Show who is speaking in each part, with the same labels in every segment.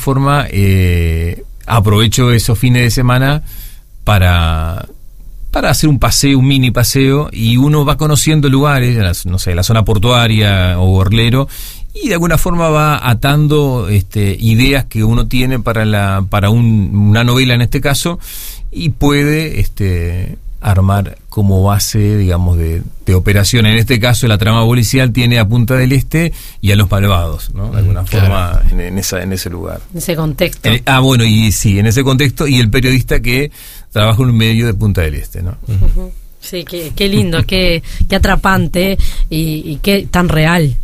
Speaker 1: forma aprovecho esos fines de semana para hacer un paseo, un mini paseo, y uno va conociendo lugares, no sé, la zona portuaria o Orlero, y de alguna forma va atando ideas que uno tiene para una novela en este caso, y puede armar como base, digamos, de operación. En este caso, la trama policial tiene a Punta del Este y a Los Malvados, ¿no? De alguna forma, en ese lugar.
Speaker 2: En ese contexto.
Speaker 1: Bueno, y sí, en ese contexto, y el periodista que trabaja en un medio de Punta del Este, ¿no?
Speaker 2: Uh-huh. Sí, qué lindo, qué atrapante y qué tan real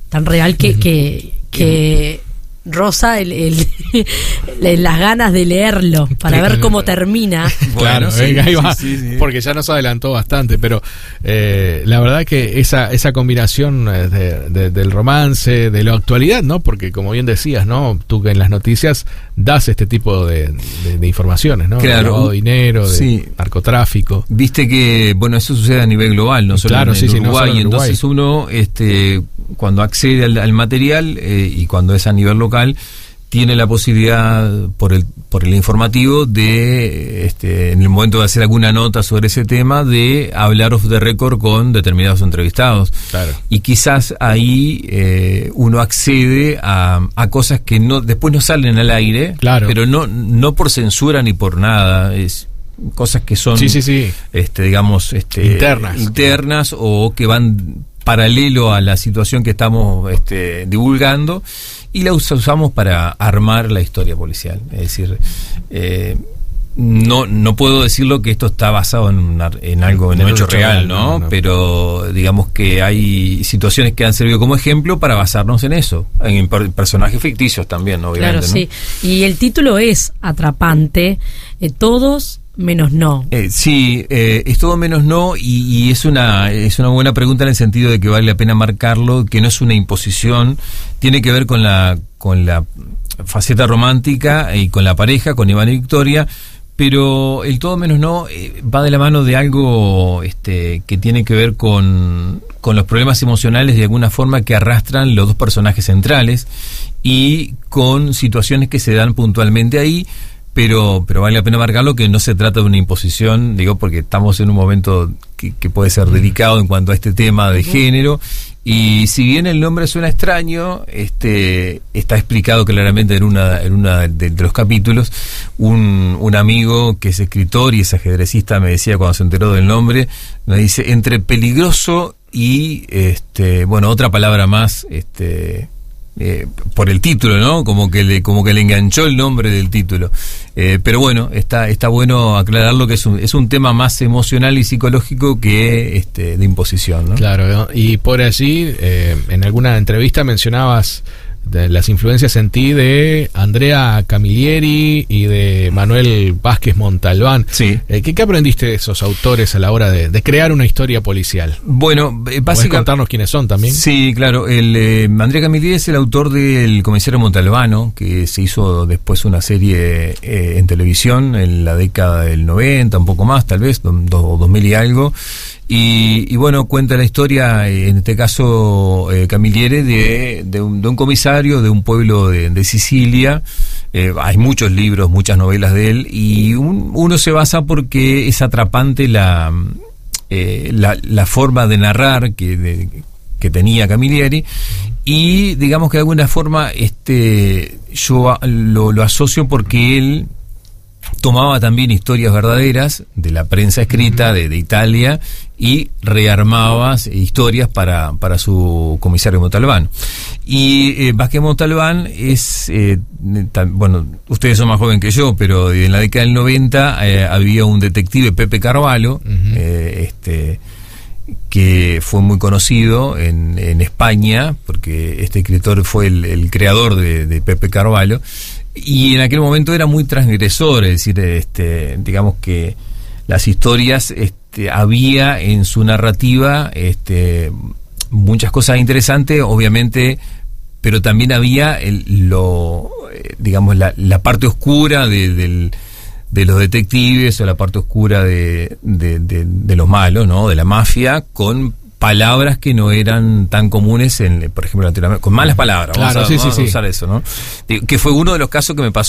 Speaker 2: que roza las ganas de leerlo para ver cómo termina.
Speaker 3: Claro, ahí va, sí. Porque ya nos adelantó bastante, pero la verdad que esa combinación del romance, de la actualidad, ¿no? Porque como bien decías, ¿no? Tú que en las noticias das este tipo de informaciones, ¿no?
Speaker 1: Claro.
Speaker 3: De lavado de dinero, de narcotráfico.
Speaker 1: Viste que, bueno, eso sucede a nivel global, no solo en Uruguay, no solo en Uruguay. Entonces uno, cuando accede al material y cuando es a nivel local, tiene la posibilidad por el informativo de en el momento de hacer alguna nota sobre ese tema, de hablar off the record con determinados entrevistados. Claro. Y quizás ahí uno accede a cosas que después no salen al aire, claro, pero no por censura ni por nada, es cosas que son digamos internas o que van paralelo a la situación que estamos divulgando, y la usamos para armar la historia policial. Es decir, no puedo decirlo que esto está basado en algo, en un hecho real, ¿no? Pero digamos que hay situaciones que han servido como ejemplo para basarnos en eso, en personajes ficticios también, obviamente. Claro,
Speaker 2: sí. ¿No? Y el título es atrapante, todos menos no.
Speaker 1: Sí, es todo menos no, y es una buena pregunta en el sentido de que vale la pena marcarlo, que no es una imposición, tiene que ver con la faceta romántica y con la pareja, con Iván y Victoria, pero el todo menos no va de la mano de algo que tiene que ver con los problemas emocionales de alguna forma que arrastran los dos personajes centrales, y con situaciones que se dan puntualmente ahí. Pero vale la pena marcarlo, que no se trata de una imposición, digo, porque estamos en un momento que puede ser delicado en cuanto a este tema de género, y si bien el nombre suena extraño, está explicado claramente en una de los capítulos. Un amigo que es escritor y es ajedrecista me decía, cuando se enteró del nombre, me dice, entre peligroso y otra palabra más, por el título, ¿no? Como que le enganchó el nombre del título. Pero bueno, está bueno aclararlo, que es un tema más emocional y psicológico que de imposición, ¿no?
Speaker 3: Claro, ¿no? Y por allí, en alguna entrevista mencionabas de las influencias en ti de Andrea Camilleri y de Manuel Vázquez Montalbán.
Speaker 1: Sí.
Speaker 3: ¿Qué aprendiste de esos autores a la hora de crear una historia policial?
Speaker 1: Bueno, básicamente,
Speaker 3: ¿podés contarnos quiénes son también?
Speaker 1: Sí, claro. Andrea Camilleri es el autor del Comisario Montalbano, que se hizo después una serie en televisión en la década del 90, un poco más, tal vez, 2000 y algo. Y bueno, cuenta la historia, en este caso Camilleri, de un comisario de un pueblo de Sicilia. Hay muchos libros, muchas novelas de él, y uno se basa porque es atrapante la forma de narrar que tenía Camilleri, y digamos que de alguna forma yo lo asocio porque él tomaba también historias verdaderas de la prensa escrita de Italia y rearmaba historias para su Comisario Montalbán. Y Vázquez Montalbán es, bueno, ustedes son más jóvenes que yo, pero en la década del 90 había un detective, Pepe Carvalho, que fue muy conocido en España, porque este escritor fue el creador de Pepe Carvalho. Y en aquel momento era muy transgresor, es decir, digamos que las historias, había en su narrativa muchas cosas interesantes, obviamente, pero también había digamos la parte oscura de los detectives, o la parte oscura de los malos, ¿no? De la mafia, con palabras que no eran tan comunes por ejemplo, en Latinoamérica, con malas palabras.
Speaker 3: Claro,
Speaker 1: vamos a usar eso, ¿no? Que fue uno de los casos que me pasó